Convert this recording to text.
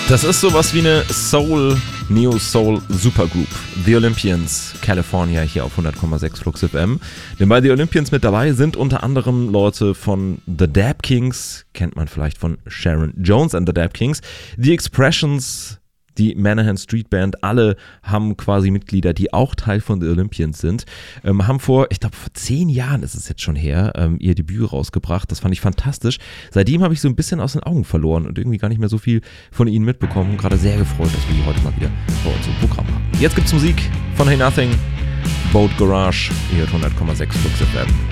Das ist sowas wie eine Neo-Soul Supergroup. The Olympians, California, hier auf 100,6 Flux FM. Denn bei The Olympians mit dabei sind unter anderem Leute von The Dap Kings, kennt man vielleicht von Sharon Jones and The Dap Kings, The Expressions, die Manahan Street Band, alle haben quasi Mitglieder, die auch Teil von The Olympians sind, haben vor 10 Jahren ist es jetzt schon her, ihr Debüt rausgebracht. Das fand ich fantastisch. Seitdem habe ich so ein bisschen aus den Augen verloren und irgendwie gar nicht mehr so viel von ihnen mitbekommen. Gerade sehr gefreut, dass wir die heute mal wieder bei uns im Programm haben. Jetzt gibt's Musik von Hey Nothing, Boat Garage, hier 100,6 Flux FM.